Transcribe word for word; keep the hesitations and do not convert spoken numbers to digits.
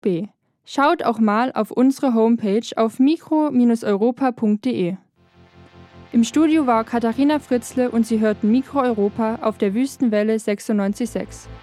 B. Schaut auch mal auf unsere Homepage auf mikro europa punkt de. Im Studio war Katharina Fritzle und Sie hörten Mikro Europa auf der Wüstenwelle sechsundneunzig Komma sechs.